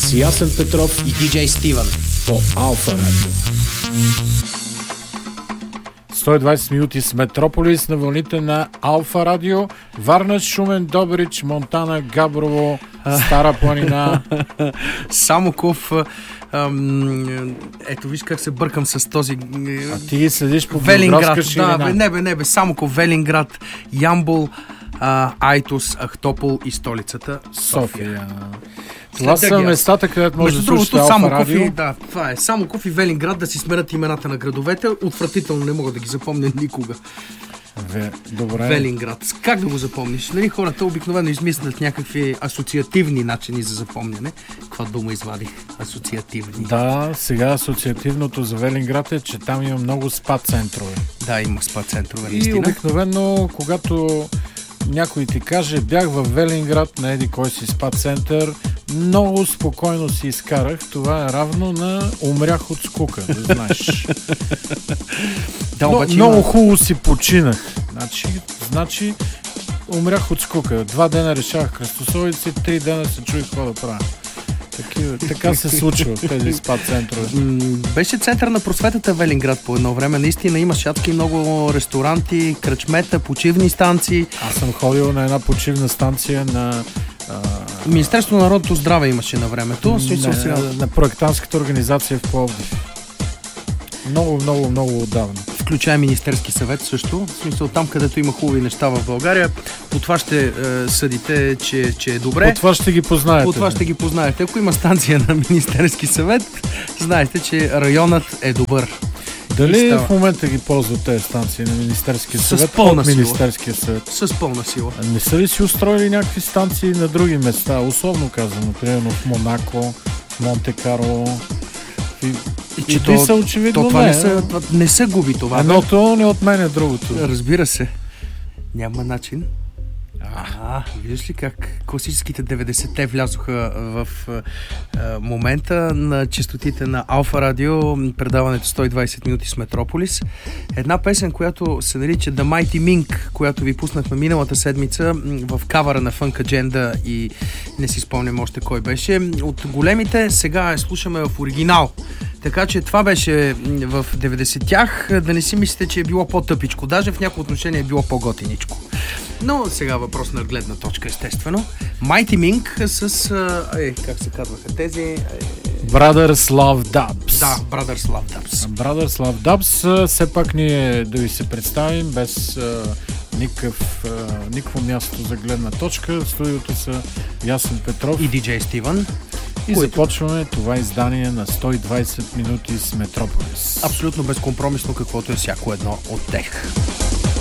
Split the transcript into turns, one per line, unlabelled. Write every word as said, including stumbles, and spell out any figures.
с Ясен Петров
и диджей Стивън
по Алфа Радио.
сто и двайсет минути с Метрополис на вълните на Алфа Радио. Варна, Шумен, Добрич, Монтана, Габрово, Стара планина.
Самоков. Ам, ето виж как се бъркам с този.
А ти ги следиш по
Велинград. Да, бе, не бе, не бе, Самоков, Велинград, Ямбол, а, Айтос, Ахтопол и столицата София.
София. Това са местата, където може да слушате Алфа
Самоков
Радио.
И, да, това е. Самоков и Велинград да си сменят имената на градовете. Отвратително, не мога да ги запомня никога.
Ве, добре.
Велинград. Как да го запомниш? Нали, хората обикновено измислят някакви асоциативни начини за запомняне. Каква дума извадих? Асоциативни.
Да, сега асоциативното за Велинград е, че там има много спа центрове.
Да, има спа центрове,
И
наистина.
обикновено, когато някой ти каже, бях в Велинград на еди кой си спа център, много спокойно си изкарах. Това е равно на умрях от скука, да знаеш.
Да,
Но,
обаче
много
има...
хубаво си починах. Значи, значи умрях от скука. Два дена решавах кръстосовици, три дена се чуих какво да правя. Такива, така се случва в тези спа центрове.
Беше център на просветата Велинград по едно време. Наистина има шатки, много ресторанти, кръчмета, почивни станции.
Аз съм ходил на една почивна станция на... А...
Министерство на народното здраве имаше на времето.
На,
Смисъл, сега...
на проектантската организация в Пловдив. Много, много, много отдавна.
Включая Министерски съвет също. В смисъл, там, където има хубави неща в България, по това ще е, съдите, че, че е добре.
По това ще ги познаете.
По това ще ги познаете. Ако има станция на Министерски съвет, знаете, че районът е добър.
Дали в момента ги ползват тези станции на Министерския съвет?
С пълна сила.
Министерския съвет.
С пълна сила.
А не са ли си устроили някакви станции на други места? Условно казано, примерно в Монако, в Монте-Карло. И,
И,
и
че
ти
то,
са очевидно
то това
не.
не, са, това не се губи това.
Едното не отменя другото.
Разбира се. Няма начин. А, виждаш ли как класическите деветдесетте влязоха в а, момента на честотите на Алфа Радио, предаването сто и двайсет минути с Метрополис. Една песен, която се нарича The Mighty Mink, която ви пуснахме миналата седмица в кавара на Funk Agenda и не си спомням още кой беше. От големите сега я слушаме в оригинал. Така че това беше в деветдесетях. Да не си мислите, че е било по-тъпичко. Даже в някои отношения е било по-готиничко. Но сега въпрос на гледна точка, естествено. Mighty Mink с... Е, как се казваха тези? Е...
Brothers Love Dubs.
Да, Brothers Love Dubs.
Brothers Love Dubs. Все пак ние да ви се представим без а, никакъв, а, никакво място за гледна точка. В студиото са Ясен Петров
и диджей Стивън.
И
които...
започваме това издание на сто и двайсет минути с Метрополис.
Абсолютно безкомпромисно, каквото е всяко едно от тях.